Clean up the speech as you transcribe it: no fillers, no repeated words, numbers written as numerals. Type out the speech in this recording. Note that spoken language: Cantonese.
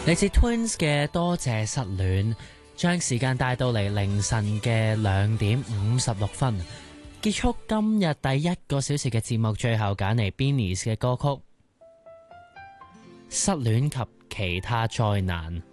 嚟自 Twins 嘅多謝失戀，將時間帶到嚟凌晨嘅2:56，結束今日第一個小時嘅節目。最後揀嚟 Beanies 嘅歌曲《失戀及其他災難》。